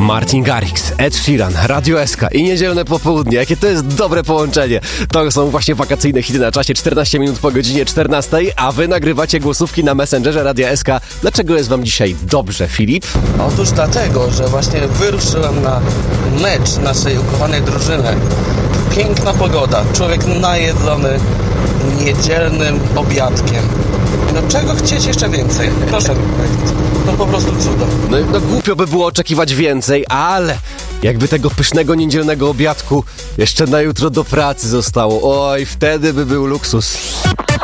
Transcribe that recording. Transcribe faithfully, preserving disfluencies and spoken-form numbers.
Martin Garrix, Ed Sheeran, Radio S K i niedzielne popołudnie. Jakie to jest dobre połączenie. To są właśnie wakacyjne hity na czasie, czternaście minut po godzinie czternastej, a wy nagrywacie głosówki na Messengerze Radia S K. Dlaczego jest wam dzisiaj dobrze, Filip? Otóż dlatego, że właśnie wyruszyłem na mecz naszej ukochanej drużyny. Piękna pogoda, człowiek najedzony niedzielnym obiadkiem. No czego chcieć jeszcze więcej? Proszę mi powiedzieć. No po prostu cudo. No, no głupio by było oczekiwać więcej, ale jakby tego pysznego niedzielnego obiadku jeszcze na jutro do pracy zostało. Oj, wtedy by był luksus.